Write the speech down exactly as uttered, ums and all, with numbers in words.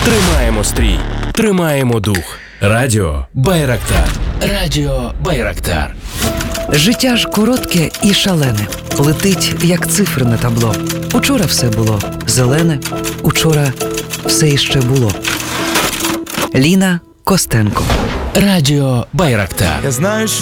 Тримаємо стрій, тримаємо дух. Радіо Байрактар. Радіо Байрактар. Життя ж коротке і шалене. Летить, як цифри на табло. Учора все було зелене, учора все іще було. Ліна Костенко. Радіо Байрактар. Я знаю, що